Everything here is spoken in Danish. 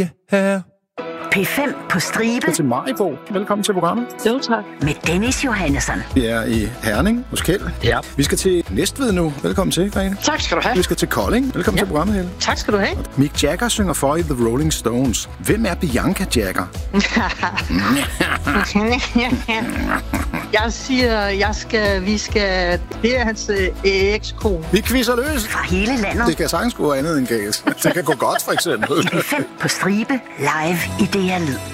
her. P5 på stribe. Til Maribo. Velkommen til programmet. Jo, tak. Med Dennis Johannesson. Vi er i Herning hos Kjeld. Ja. Vi skal til Næstved nu. Velkommen til, Grete. Tak skal du have. Vi skal til Kolding. Velkommen til programmet, Helle. Tak skal du have. Mick Jagger synger for i The Rolling Stones. Hvem er Bianca Jagger? Jeg siger, vi skal... Det er hans ekskone. Vi quizzer løs. Fra hele landet. Det kan sagtens gå andet end galt. Det kan gå godt, for eksempel. P5 på stribe. Live i DR Lyd.